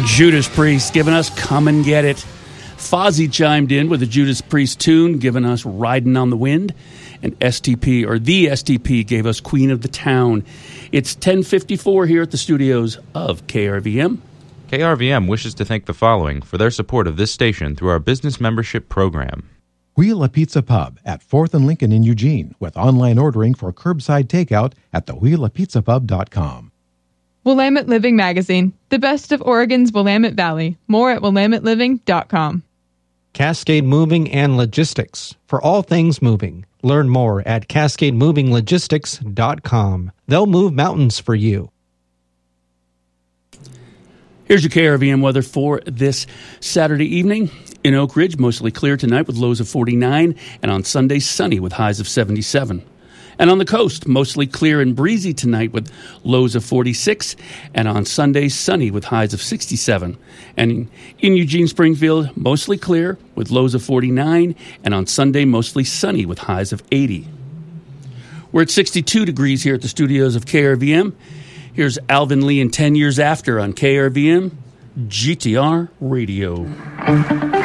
Judas Priest giving us Come and Get It. Fozzy chimed in with a Judas Priest tune, giving us Riding on the Wind. And the STP gave us Queen of the Town. It's 10:54 here at the studios of KRVM. KRVM wishes to thank the following for their support of this station through our business membership program. Wheel a Pizza Pub at 4th and Lincoln in Eugene with online ordering for curbside takeout at thewheelapizzapub.com. Willamette Living Magazine, the best of Oregon's Willamette Valley. More at willametteliving.com. Cascade Moving and Logistics. For all things moving, learn more at cascademovinglogistics.com. They'll move mountains for you. Here's your KRVM weather for this Saturday evening. In Oak Ridge, mostly clear tonight with lows of 49, and on Sunday, sunny with highs of 77. And on the coast, mostly clear and breezy tonight with lows of 46, and on Sunday, sunny with highs of 67. And in Eugene, Springfield, mostly clear with lows of 49, and on Sunday, mostly sunny with highs of 80. We're at 62 degrees here at the studios of KRVM. Here's Alvin Lee and 10 Years After on KRVM GTR Radio.